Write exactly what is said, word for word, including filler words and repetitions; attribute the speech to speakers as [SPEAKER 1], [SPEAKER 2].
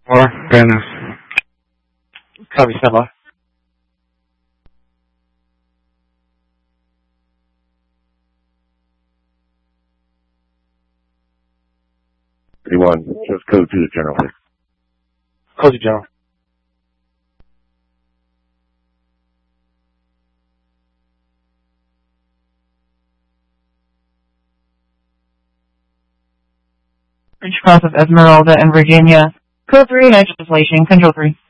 [SPEAKER 1] Or Dennis.
[SPEAKER 2] Copy, stand by.
[SPEAKER 3] thirty-one, just code to the general.
[SPEAKER 2] Code to general.
[SPEAKER 4] Bridge cross of Esmeralda and Virginia. Code three, legislation, control three.